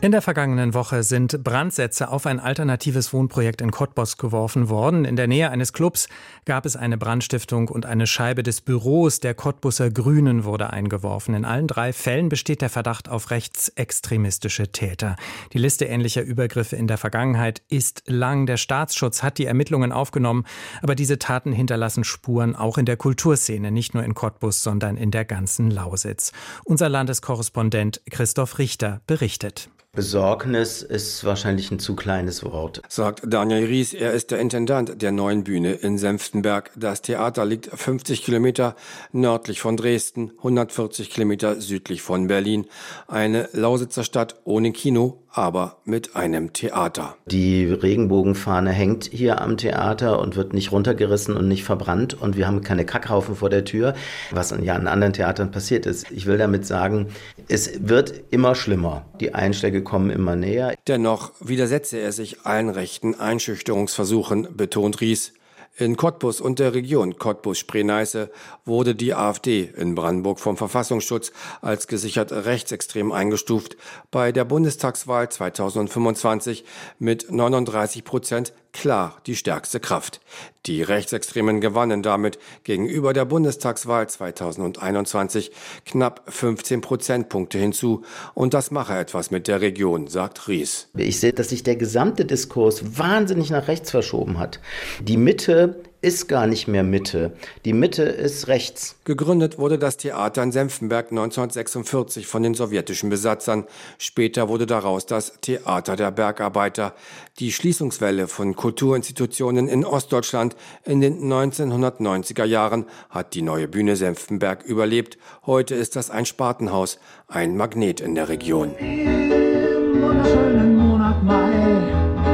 In der vergangenen Woche sind Brandsätze auf ein alternatives Wohnprojekt in Cottbus geworfen worden. In der Nähe eines Clubs gab es eine Brandstiftung und eine Scheibe des Büros der Cottbuser Grünen wurde eingeworfen. In allen 3 Fällen besteht der Verdacht auf rechtsextremistische Täter. Die Liste ähnlicher Übergriffe in der Vergangenheit ist lang. Der Staatsschutz hat die Ermittlungen aufgenommen, aber diese Taten hinterlassen Spuren auch in der Kulturszene, nicht nur in Cottbus, sondern in der ganzen Lausitz. Unser Landeskorrespondent Christoph Richter berichtet. Besorgnis ist wahrscheinlich ein zu kleines Wort, sagt Daniel Ries. Er ist der Intendant der neuen Bühne in Senftenberg. Das Theater liegt 50 Kilometer nördlich von Dresden, 140 Kilometer südlich von Berlin. Eine Lausitzer Stadt ohne Kino, aber mit einem Theater. Die Regenbogenfahne hängt hier am Theater und wird nicht runtergerissen und nicht verbrannt. Und wir haben keine Kackhaufen vor der Tür, was ja an anderen Theatern passiert ist. Ich will damit sagen, es wird immer schlimmer. Die Einschläge kommen immer näher. Dennoch widersetze er sich allen rechten Einschüchterungsversuchen, betont Ries. In Cottbus und der Region Cottbus-Spree-Neiße wurde die AfD in Brandenburg vom Verfassungsschutz als gesichert rechtsextrem eingestuft. Bei der Bundestagswahl 2025 mit 39% klar die stärkste Kraft. Die Rechtsextremen gewannen damit gegenüber der Bundestagswahl 2021 knapp 15 Prozentpunkte hinzu. Und das mache etwas mit der Region, sagt Ries. Ich sehe, dass sich der gesamte Diskurs wahnsinnig nach rechts verschoben hat. Die Mitte ist gar nicht mehr Mitte. Die Mitte ist rechts. Gegründet wurde das Theater in Senftenberg 1946 von den sowjetischen Besatzern. Später wurde daraus das Theater der Bergarbeiter. Die Schließungswelle von Kulturinstitutionen in Ostdeutschland in den 1990er Jahren hat die neue Bühne Senftenberg überlebt. Heute ist das ein Spartenhaus, ein Magnet in der Region. Im wunderschönen Monat Mai.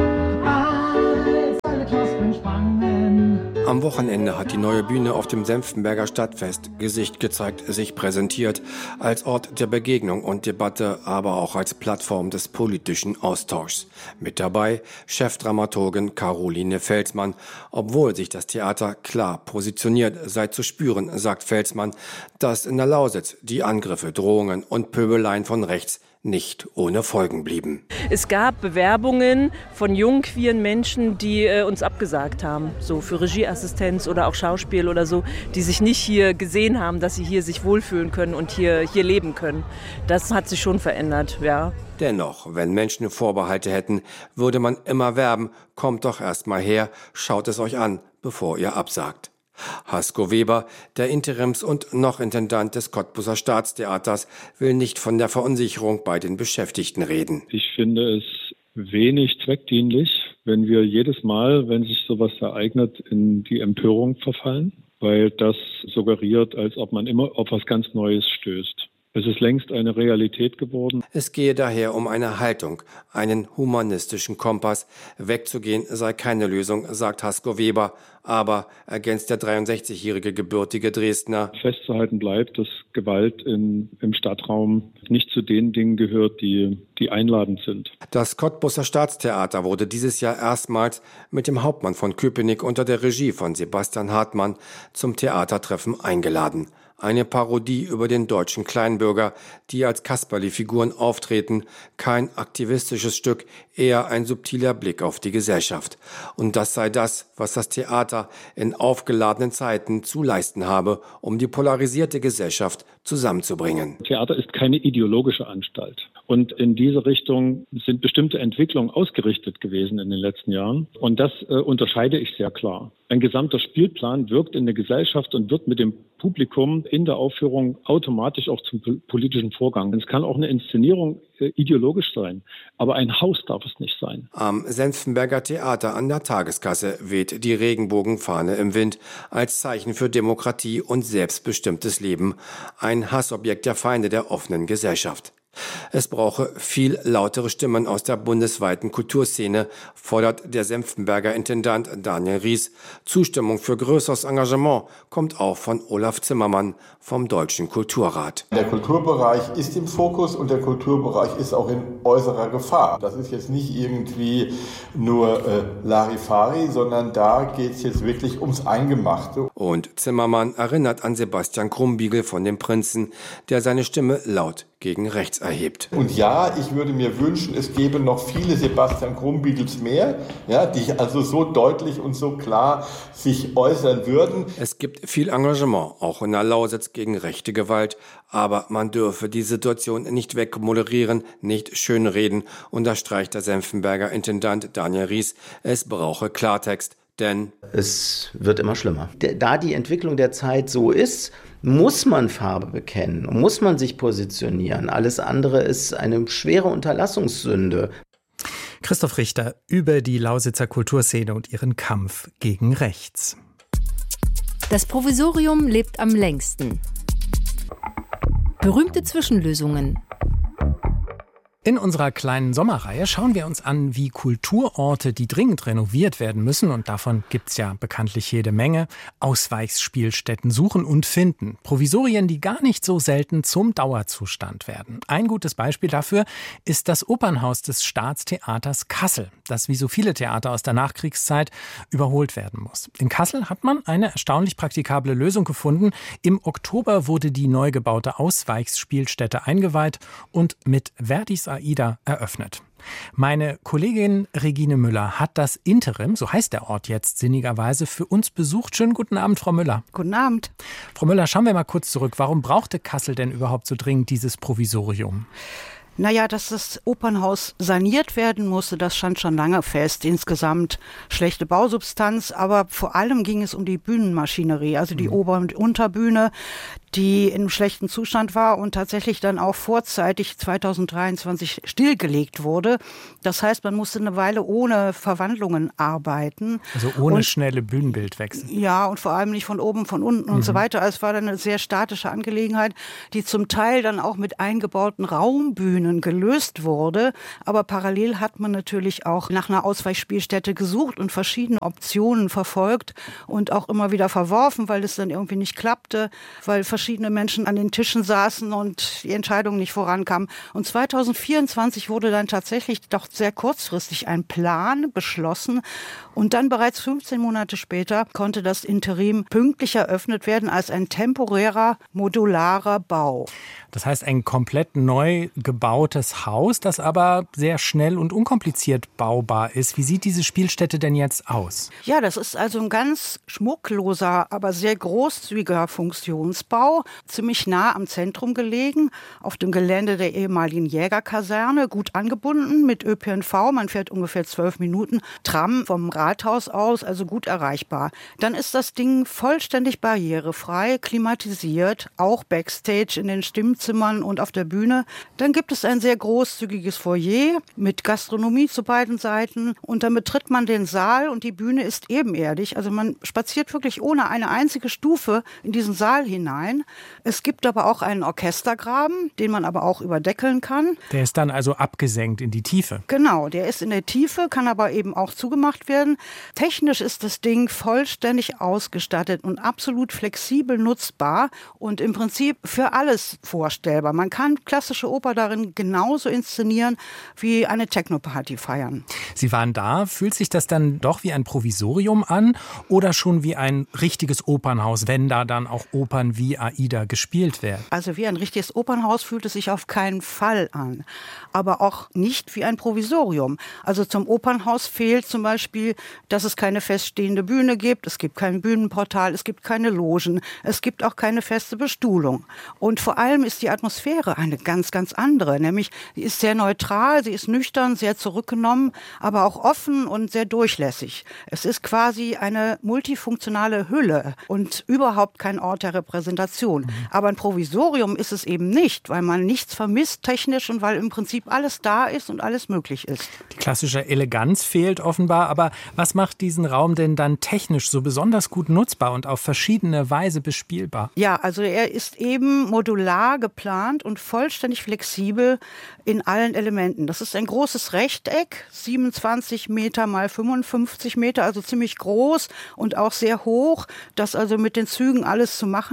Am Wochenende hat die neue Bühne auf dem Senftenberger Stadtfest Gesicht gezeigt, sich präsentiert, als Ort der Begegnung und Debatte, aber auch als Plattform des politischen Austauschs. Mit dabei Chefdramaturgin Caroline Felsmann. Obwohl sich das Theater klar positioniert, sei zu spüren, sagt Felsmann, dass in der Lausitz die Angriffe, Drohungen und Pöbeleien von rechts nicht ohne Folgen blieben. Es gab Bewerbungen von jungen, queeren Menschen, die uns abgesagt haben, so für Regieassistenz oder auch Schauspiel oder so, die sich nicht hier gesehen haben, dass sie hier sich wohlfühlen können und hier leben können. Das hat sich schon verändert, ja. Dennoch, wenn Menschen Vorbehalte hätten, würde man immer werben, kommt doch erst mal her, schaut es euch an, bevor ihr absagt. Hasko Weber, der Interims- und noch Intendant des Cottbuser Staatstheaters, will nicht von der Verunsicherung bei den Beschäftigten reden. Ich finde es wenig zweckdienlich, wenn wir jedes Mal, wenn sich sowas ereignet, in die Empörung verfallen, weil das suggeriert, als ob man immer auf was ganz Neues stößt. Es ist längst eine Realität geworden. Es gehe daher um eine Haltung, einen humanistischen Kompass. Wegzugehen sei keine Lösung, sagt Hasko Weber. Aber, ergänzt der 63-jährige gebürtige Dresdner, festzuhalten bleibt, dass Gewalt im Stadtraum nicht zu den Dingen gehört, die einladend sind. Das Cottbuser Staatstheater wurde dieses Jahr erstmals mit dem Hauptmann von Köpenick unter der Regie von Sebastian Hartmann zum Theatertreffen eingeladen. Eine Parodie über den deutschen Kleinbürger, die als Kasperli-Figuren auftreten. Kein aktivistisches Stück, eher ein subtiler Blick auf die Gesellschaft. Und das sei das, was das Theater in aufgeladenen Zeiten zu leisten habe, um die polarisierte Gesellschaft zusammenzubringen. Theater ist keine ideologische Anstalt. Und in diese Richtung sind bestimmte Entwicklungen ausgerichtet gewesen in den letzten Jahren. Und das unterscheide ich sehr klar. Ein gesamter Spielplan wirkt in der Gesellschaft und wird mit dem Publikum in der Aufführung automatisch auch zum politischen Vorgang. Es kann auch eine Inszenierung ideologisch sein, aber ein Haus darf es nicht sein. Am Senftenberger Theater an der Tageskasse weht die Regenbogenfahne im Wind als Zeichen für Demokratie und selbstbestimmtes Leben. Ein Hassobjekt der Feinde der offenen Gesellschaft. Es brauche viel lautere Stimmen aus der bundesweiten Kulturszene, fordert der Senftenberger Intendant Daniel Ries. Zustimmung für größeres Engagement kommt auch von Olaf Zimmermann vom Deutschen Kulturrat. Der Kulturbereich ist im Fokus und der Kulturbereich ist auch in äußerer Gefahr. Das ist jetzt nicht irgendwie nur Larifari, sondern da geht es jetzt wirklich ums Eingemachte. Und Zimmermann erinnert an Sebastian Krumbiegel von den Prinzen, der seine Stimme laut gegen rechts erhebt. gibt. Und ja, ich würde mir wünschen, es gäbe noch viele Sebastian Krumbiegels mehr, ja, die also so deutlich und so klar sich äußern würden. Es gibt viel Engagement, auch in der Lausitz, gegen rechte Gewalt, aber man dürfe die Situation nicht wegmoderieren, nicht schönreden, unterstreicht der Senftenberger Intendant Daniel Ries. Es brauche Klartext, denn es wird immer schlimmer. Da die Entwicklung der Zeit so ist, muss man Farbe bekennen und muss man sich positionieren. Alles andere ist eine schwere Unterlassungssünde. Christoph Richter über die Lausitzer Kulturszene und ihren Kampf gegen rechts. Das Provisorium lebt am längsten. Berühmte Zwischenlösungen. In unserer kleinen Sommerreihe schauen wir uns an, wie Kulturorte, die dringend renoviert werden müssen, und davon gibt's ja bekanntlich jede Menge, Ausweichspielstätten suchen und finden. Provisorien, die gar nicht so selten zum Dauerzustand werden. Ein gutes Beispiel dafür ist das Opernhaus des Staatstheaters Kassel, das wie so viele Theater aus der Nachkriegszeit überholt werden muss. In Kassel hat man eine erstaunlich praktikable Lösung gefunden. Im Oktober wurde die neu gebaute Ausweichspielstätte eingeweiht und mit Verdis Aida eröffnet. Meine Kollegin Regine Müller hat das Interim, so heißt der Ort jetzt sinnigerweise, für uns besucht. Schönen guten Abend, Frau Müller. Guten Abend. Frau Müller, schauen wir mal kurz zurück. Warum brauchte Kassel denn überhaupt so dringend dieses Provisorium? Naja, dass das Opernhaus saniert werden musste, das stand schon lange fest. Insgesamt schlechte Bausubstanz, aber vor allem ging es um die Bühnenmaschinerie, also die Ober- und Unterbühne, die in schlechten Zustand war und tatsächlich dann auch vorzeitig 2023 stillgelegt wurde. Das heißt, man musste eine Weile ohne Verwandlungen arbeiten. Also ohne schnelle Bühnenbildwechsel. Ja, und vor allem nicht von oben, von unten und so weiter. Es war dann eine sehr statische Angelegenheit, die zum Teil dann auch mit eingebauten Raumbühnen gelöst wurde. Aber parallel hat man natürlich auch nach einer Ausweichspielstätte gesucht und verschiedene Optionen verfolgt und auch immer wieder verworfen, weil es dann irgendwie nicht klappte, weil verschiedene Menschen an den Tischen saßen und die Entscheidung nicht vorankam. Und 2024 wurde dann tatsächlich doch sehr kurzfristig ein Plan beschlossen. Und dann bereits 15 Monate später konnte das Interim pünktlich eröffnet werden als ein temporärer, modularer Bau. Das heißt, ein komplett neu gebautes Haus, das aber sehr schnell und unkompliziert baubar ist. Wie sieht diese Spielstätte denn jetzt aus? Ja, das ist also ein ganz schmuckloser, aber sehr großzügiger Funktionsbau, ziemlich nah am Zentrum gelegen, auf dem Gelände der ehemaligen Jägerkaserne, gut angebunden mit ÖPNV. Man fährt ungefähr 12 Minuten Tram vom Rathaus aus, also gut erreichbar. Dann ist das Ding vollständig barrierefrei, klimatisiert, auch Backstage in den Stimmzimmern und auf der Bühne. Dann gibt es ein sehr großzügiges Foyer mit Gastronomie zu beiden Seiten und dann betritt man den Saal und die Bühne ist ebenerdig. Also man spaziert wirklich ohne eine einzige Stufe in diesen Saal hinein. Es gibt aber auch einen Orchestergraben, den man aber auch überdeckeln kann. Der ist dann also abgesenkt in die Tiefe. Genau, der ist in der Tiefe, kann aber eben auch zugemacht werden. Technisch ist das Ding vollständig ausgestattet und absolut flexibel nutzbar und im Prinzip für alles vorstellbar. Man kann klassische Oper darin genauso inszenieren wie eine Techno-Party feiern. Sie waren da. Fühlt sich das dann doch wie ein Provisorium an oder schon wie ein richtiges Opernhaus, wenn da dann auch Opern wie Aida gespielt werden? Also wie ein richtiges Opernhaus fühlt es sich auf keinen Fall an, aber auch nicht wie ein Provisorium. Also zum Opernhaus fehlt zum Beispiel, dass es keine feststehende Bühne gibt, es gibt kein Bühnenportal, es gibt keine Logen, es gibt auch keine feste Bestuhlung. Und vor allem ist die Atmosphäre eine ganz, ganz andere, nämlich sie ist sehr neutral, sie ist nüchtern, sehr zurückgenommen, aber auch offen und sehr durchlässig. Es ist quasi eine multifunktionale Hülle und überhaupt kein Ort der Repräsentation. Aber ein Provisorium ist es eben nicht, weil man nichts vermisst technisch und weil im Prinzip alles da ist und alles möglich ist. Die klassische Eleganz fehlt offenbar, aber was macht diesen Raum denn dann technisch so besonders gut nutzbar und auf verschiedene Weise bespielbar? Ja, also er ist eben modular geplant und vollständig flexibel in allen Elementen. Das ist ein großes Rechteck, 27 Meter mal 55 Meter, also ziemlich groß und auch sehr hoch, dass also mit den Zügen alles zu machen ist.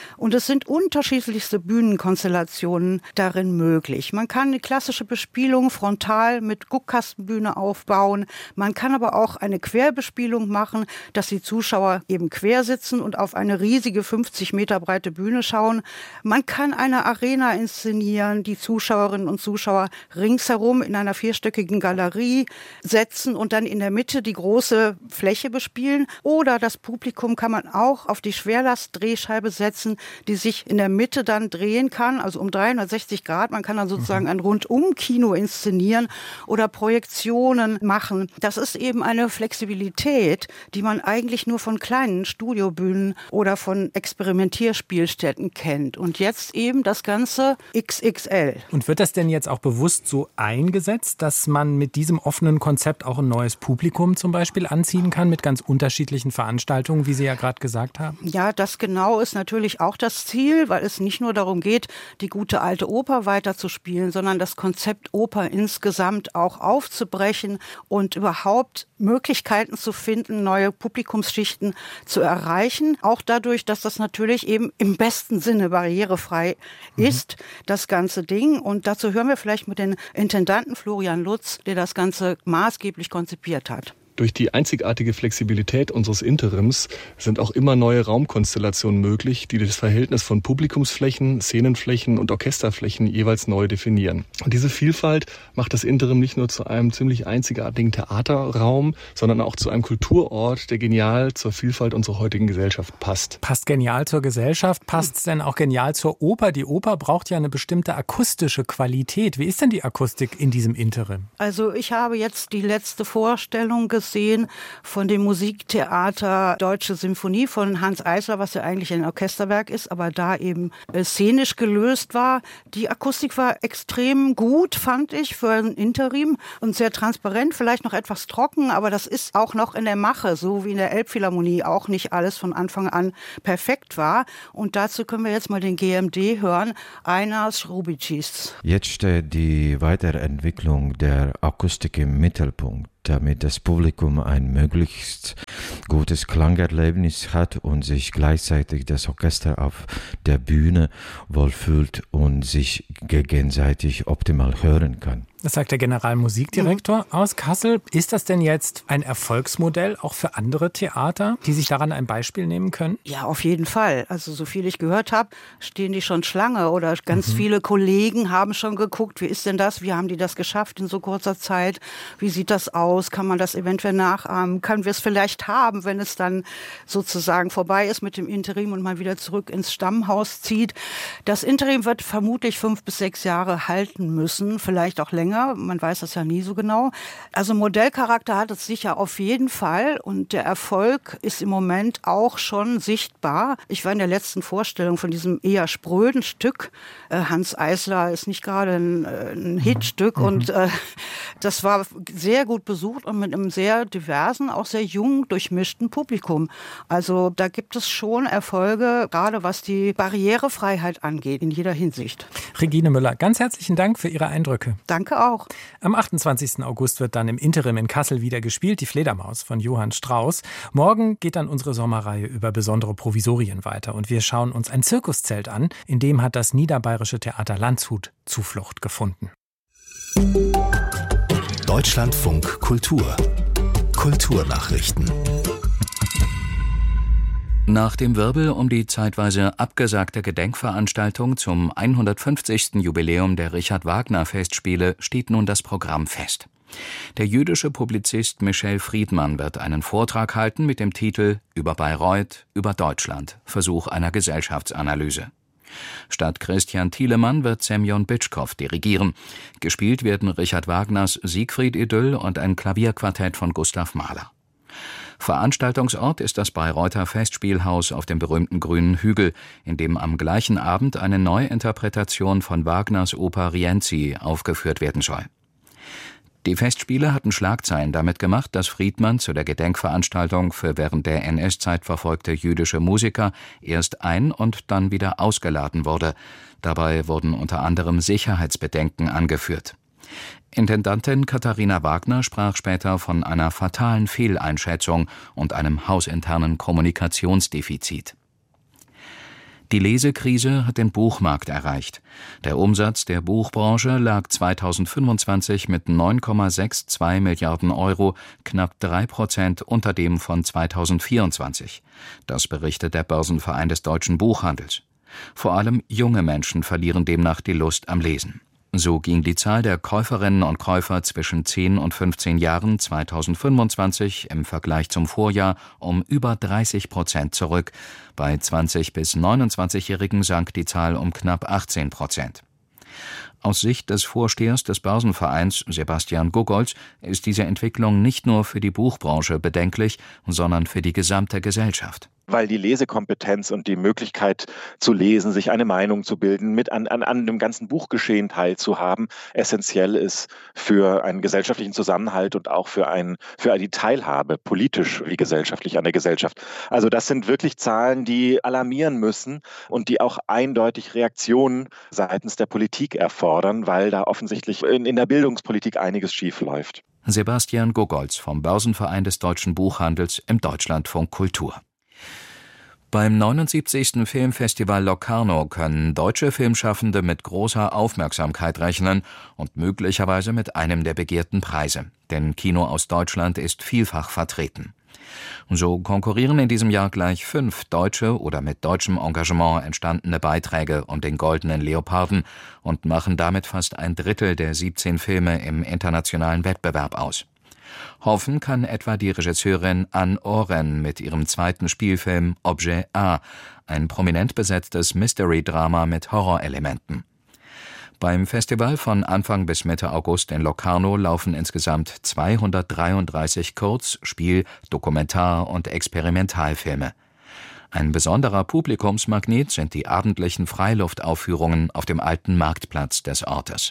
Und es sind unterschiedlichste Bühnenkonstellationen darin möglich. Man kann eine klassische Bespielung frontal mit Guckkastenbühne aufbauen. Man kann aber auch eine Querbespielung machen, dass die Zuschauer eben quer sitzen und auf eine riesige 50 Meter breite Bühne schauen. Man kann eine Arena inszenieren, die Zuschauerinnen und Zuschauer ringsherum in einer vierstöckigen Galerie setzen und dann in der Mitte die große Fläche bespielen. Oder das Publikum kann man auch auf die Schwerlastdrehscheibe setzen, die sich in der Mitte dann drehen kann, also um 360 Grad. Man kann dann sozusagen ein Rundum-Kino inszenieren oder Projektionen machen. Das ist eben eine Flexibilität, die man eigentlich nur von kleinen Studiobühnen oder von Experimentierspielstätten kennt. Und jetzt eben das Ganze XXL. Und wird das denn jetzt auch bewusst so eingesetzt, dass man mit diesem offenen Konzept auch ein neues Publikum zum Beispiel anziehen kann mit ganz unterschiedlichen Veranstaltungen, wie Sie ja gerade gesagt haben? Ja, das genau ist natürlich auch das Ziel, weil es nicht nur darum geht, die gute alte Oper weiterzuspielen, sondern das Konzept Oper insgesamt auch aufzubrechen und überhaupt Möglichkeiten zu finden, neue Publikumsschichten zu erreichen. Auch dadurch, dass das natürlich eben im besten Sinne barrierefrei ist, das ganze Ding. Und dazu hören wir vielleicht mit dem Intendanten Florian Lutz, der das Ganze maßgeblich konzipiert hat. Durch die einzigartige Flexibilität unseres Interims sind auch immer neue Raumkonstellationen möglich, die das Verhältnis von Publikumsflächen, Szenenflächen und Orchesterflächen jeweils neu definieren. Und diese Vielfalt macht das Interim nicht nur zu einem ziemlich einzigartigen Theaterraum, sondern auch zu einem Kulturort, der genial zur Vielfalt unserer heutigen Gesellschaft passt. Passt genial zur Gesellschaft? Passt es denn auch genial zur Oper? Die Oper braucht ja eine bestimmte akustische Qualität. Wie ist denn die Akustik in diesem Interim? Also ich habe jetzt die letzte Vorstellung gesehen von dem Musiktheater Deutsche Symphonie von Hanns Eisler, was ja eigentlich ein Orchesterwerk ist, aber da eben szenisch gelöst war. Die Akustik war extrem gut, fand ich, für ein Interim und sehr transparent, vielleicht noch etwas trocken, aber das ist auch noch in der Mache, so wie in der Elbphilharmonie auch nicht alles von Anfang an perfekt war. Und dazu können wir jetzt mal den GMD hören, Einars Srubicis. Jetzt steht die Weiterentwicklung der Akustik im Mittelpunkt, damit das Publikum ein möglichst gutes Klangerlebnis hat und sich gleichzeitig das Orchester auf der Bühne wohlfühlt und sich gegenseitig optimal hören kann. Das sagt der Generalmusikdirektor aus Kassel. Ist das denn jetzt ein Erfolgsmodell auch für andere Theater, die sich daran ein Beispiel nehmen können? Ja, auf jeden Fall. Also so viel ich gehört habe, stehen die schon Schlange oder ganz viele Kollegen haben schon geguckt, wie ist denn das, wie haben die das geschafft in so kurzer Zeit, wie sieht das aus, kann man das eventuell nachahmen, können wir es vielleicht haben, wenn es dann sozusagen vorbei ist mit dem Interim und man wieder zurück ins Stammhaus zieht. Das Interim wird vermutlich 5 bis 6 Jahre halten müssen, vielleicht auch länger. Man weiß das ja nie so genau. Also Modellcharakter hat es sicher auf jeden Fall und der Erfolg ist im Moment auch schon sichtbar. Ich war in der letzten Vorstellung von diesem eher spröden Stück. Hanns Eisler ist nicht gerade ein Hitstück und das war sehr gut besucht und mit einem sehr diversen, auch sehr jung durchmischten Publikum. Also da gibt es schon Erfolge, gerade was die Barrierefreiheit angeht, in jeder Hinsicht. Regine Müller, ganz herzlichen Dank für Ihre Eindrücke. Danke auch. Am 28. August wird dann im Interim in Kassel wieder gespielt, die Fledermaus von Johann Strauss. Morgen geht dann unsere Sommerreihe über besondere Provisorien weiter und wir schauen uns ein Zirkuszelt an, in dem hat das Niederbayerische Theater Landshut Zuflucht gefunden. Deutschlandfunk Kultur. Kulturnachrichten. Nach dem Wirbel um die zeitweise abgesagte Gedenkveranstaltung zum 150. Jubiläum der Richard-Wagner-Festspiele steht nun das Programm fest. Der jüdische Publizist Michel Friedmann wird einen Vortrag halten mit dem Titel »Über Bayreuth, über Deutschland. Versuch einer Gesellschaftsanalyse«. Statt Christian Thielemann wird Semyon Bitschkow dirigieren. Gespielt werden Richard Wagners Siegfried-Idyll und ein Klavierquartett von Gustav Mahler. Veranstaltungsort ist das Bayreuther Festspielhaus auf dem berühmten Grünen Hügel, in dem am gleichen Abend eine Neuinterpretation von Wagners Oper Rienzi aufgeführt werden soll. Die Festspiele hatten Schlagzeilen damit gemacht, dass Friedmann zu der Gedenkveranstaltung für während der NS-Zeit verfolgte jüdische Musiker erst ein- und dann wieder ausgeladen wurde. Dabei wurden unter anderem Sicherheitsbedenken angeführt. Intendantin Katharina Wagner sprach später von einer fatalen Fehleinschätzung und einem hausinternen Kommunikationsdefizit. Die Lesekrise hat den Buchmarkt erreicht. Der Umsatz der Buchbranche lag 2025 mit 9,62 Milliarden Euro knapp 3% unter dem von 2024. Das berichtet der Börsenverein des deutschen Buchhandels. Vor allem junge Menschen verlieren demnach die Lust am Lesen. So ging die Zahl der Käuferinnen und Käufer zwischen 10 und 15 Jahren 2025 im Vergleich zum Vorjahr um über 30% zurück. Bei 20- bis 29-Jährigen sank die Zahl um knapp 18%. Aus Sicht des Vorstehers des Börsenvereins, Sebastian Gogolz, ist diese Entwicklung nicht nur für die Buchbranche bedenklich, sondern für die gesamte Gesellschaft. Weil die Lesekompetenz und die Möglichkeit zu lesen, sich eine Meinung zu bilden, mit an dem ganzen Buchgeschehen teilzuhaben, essentiell ist für einen gesellschaftlichen Zusammenhalt und auch für die Teilhabe, politisch wie gesellschaftlich an der Gesellschaft. Also das sind wirklich Zahlen, die alarmieren müssen und die auch eindeutig Reaktionen seitens der Politik erfordern, weil da offensichtlich in der Bildungspolitik einiges schief läuft. Sebastian Gogolz vom Börsenverein des deutschen Buchhandels im Deutschlandfunk Kultur. Beim 79. Filmfestival Locarno können deutsche Filmschaffende mit großer Aufmerksamkeit rechnen und möglicherweise mit einem der begehrten Preise. Denn Kino aus Deutschland ist vielfach vertreten. So konkurrieren in diesem Jahr gleich 5 deutsche oder mit deutschem Engagement entstandene Beiträge um den Goldenen Leoparden und machen damit fast ein Drittel der 17 Filme im internationalen Wettbewerb aus. Hoffen kann etwa die Regisseurin Anne Oren mit ihrem zweiten Spielfilm Objet A, ein prominent besetztes Mystery-Drama mit Horrorelementen. Beim Festival von Anfang bis Mitte August in Locarno laufen insgesamt 233 Kurz-, Spiel-, Dokumentar- und Experimentalfilme. Ein besonderer Publikumsmagnet sind die abendlichen Freiluftaufführungen auf dem alten Marktplatz des Ortes.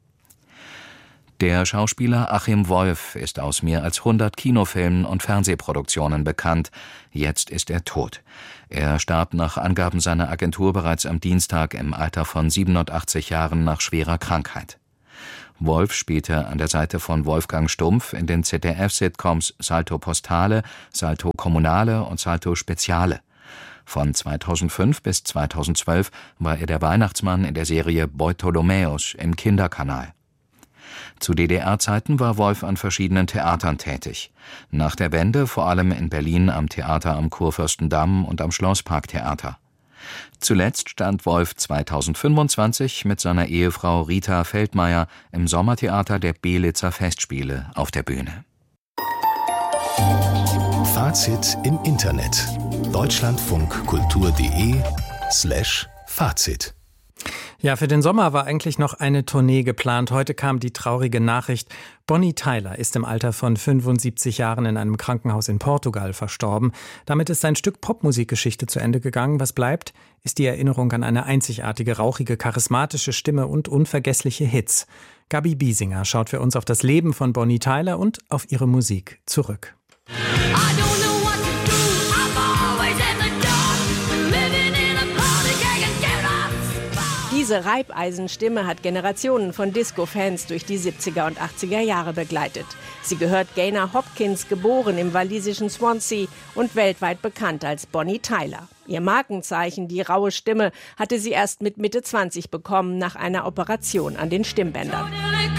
Der Schauspieler Achim Wolf ist aus mehr als 100 Kinofilmen und Fernsehproduktionen bekannt. Jetzt ist er tot. Er starb nach Angaben seiner Agentur bereits am Dienstag im Alter von 87 Jahren nach schwerer Krankheit. Wolf spielte an der Seite von Wolfgang Stumpf in den ZDF-Sitcoms Salto Postale, Salto Kommunale und Salto Speziale. Von 2005 bis 2012 war er der Weihnachtsmann in der Serie Bartholomäus im Kinderkanal. Zu DDR-Zeiten war Wolf an verschiedenen Theatern tätig. Nach der Wende vor allem in Berlin am Theater am Kurfürstendamm und am Schlossparktheater. Zuletzt stand Wolf 2025 mit seiner Ehefrau Rita Feldmeier im Sommertheater der Belitzer Festspiele auf der Bühne. Fazit im Internet. deutschlandfunkkultur.de/Fazit. Ja, für den Sommer war eigentlich noch eine Tournee geplant. Heute kam die traurige Nachricht, Bonnie Tyler ist im Alter von 75 Jahren in einem Krankenhaus in Portugal verstorben. Damit ist sein Stück Popmusikgeschichte zu Ende gegangen. Was bleibt, ist die Erinnerung an eine einzigartige, rauchige, charismatische Stimme und unvergessliche Hits. Gabi Biesinger schaut für uns auf das Leben von Bonnie Tyler und auf ihre Musik zurück. Diese Reibeisenstimme hat Generationen von Disco-Fans durch die 70er und 80er Jahre begleitet. Sie gehört Gaynor Hopkins, geboren im walisischen Swansea und weltweit bekannt als Bonnie Tyler. Ihr Markenzeichen, die raue Stimme, hatte sie erst mit Mitte 20 bekommen, nach einer Operation an den Stimmbändern.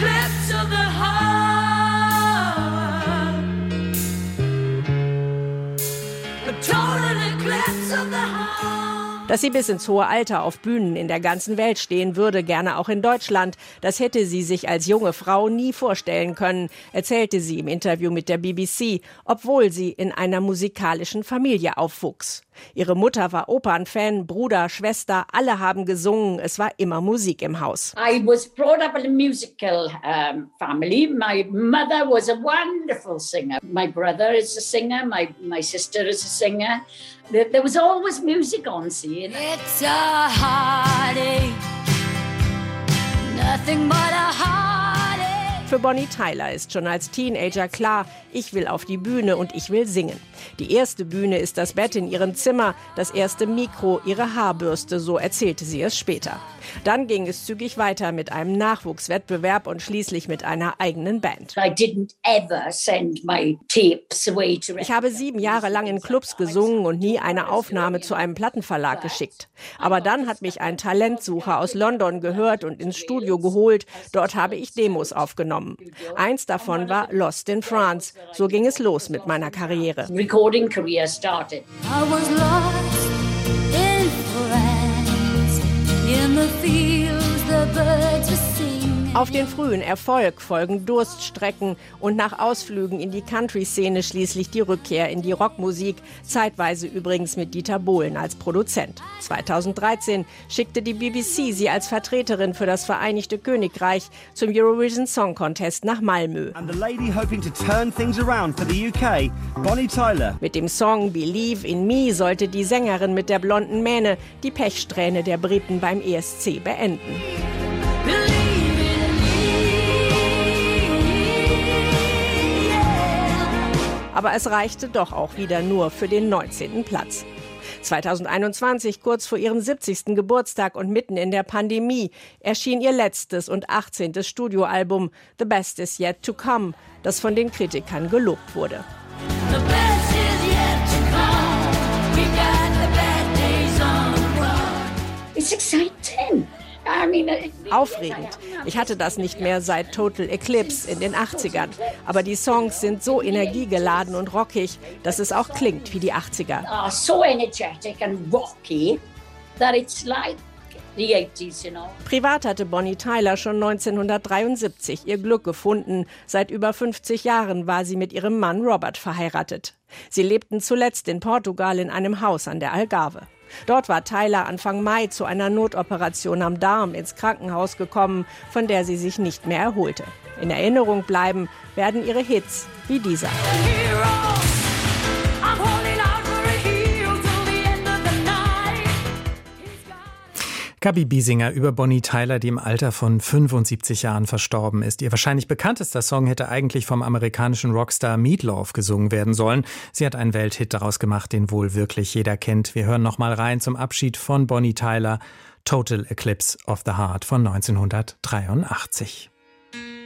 Dass sie bis ins hohe Alter auf Bühnen in der ganzen Welt stehen würde, gerne auch in Deutschland, das hätte sie sich als junge Frau nie vorstellen können, erzählte sie im Interview mit der BBC, obwohl sie in einer musikalischen Familie aufwuchs. Ihre Mutter war Opernfan, Bruder, Schwester, alle haben gesungen, es war immer Musik im Haus. I was brought up in a musical family. My mother was a wonderful singer. My brother is a singer, my sister is a singer. There was always music on scene. It's a heartache, nothing but a heartache. Für Bonnie Tyler ist schon als Teenager klar, ich will auf die Bühne und ich will singen. Die erste Bühne ist das Bett in ihrem Zimmer, das erste Mikro, ihre Haarbürste, so erzählte sie es später. Dann ging es zügig weiter mit einem Nachwuchswettbewerb und schließlich mit einer eigenen Band. Ich habe 7 Jahre lang in Clubs gesungen und nie eine Aufnahme zu einem Plattenverlag geschickt. Aber dann hat mich ein Talentsucher aus London gehört und ins Studio geholt. Dort habe ich Demos aufgenommen. Eins davon war Lost in France. So ging es los mit meiner Karriere. Recording career started. I was lost in France, in the fields the birds were singing. Auf den frühen Erfolg folgen Durststrecken und nach Ausflügen in die Country-Szene schließlich die Rückkehr in die Rockmusik, zeitweise übrigens mit Dieter Bohlen als Produzent. 2013 schickte die BBC sie als Vertreterin für das Vereinigte Königreich zum Eurovision Song Contest nach Malmö. And the lady hoping to turn things around for the UK, Bonnie Tyler. Mit dem Song Believe in Me sollte die Sängerin mit der blonden Mähne die Pechsträhne der Briten beim ESC beenden. Aber es reichte doch auch wieder nur für den 19. Platz. 2021, kurz vor ihrem 70. Geburtstag und mitten in der Pandemie, erschien ihr letztes und 18. Studioalbum The Best Is Yet to Come, das von den Kritikern gelobt wurde. It's exciting. Aufregend. Ich hatte das nicht mehr seit Total Eclipse in den 80ern. Aber die Songs sind so energiegeladen und rockig, dass es auch klingt wie die 80er. So energetic and rocky that it's like the 80s, you know. Privat hatte Bonnie Tyler schon 1973 ihr Glück gefunden. Seit über 50 Jahren war sie mit ihrem Mann Robert verheiratet. Sie lebten zuletzt in Portugal in einem Haus an der Algarve. Dort war Tyler Anfang Mai zu einer Notoperation am Darm ins Krankenhaus gekommen, von der sie sich nicht mehr erholte. In Erinnerung bleiben werden ihre Hits wie dieser. Gabi Biesinger über Bonnie Tyler, die im Alter von 75 Jahren verstorben ist. Ihr wahrscheinlich bekanntester Song hätte eigentlich vom amerikanischen Rockstar Meatloaf gesungen werden sollen. Sie hat einen Welthit daraus gemacht, den wohl wirklich jeder kennt. Wir hören noch mal rein zum Abschied von Bonnie Tyler, Total Eclipse of the Heart von 1983.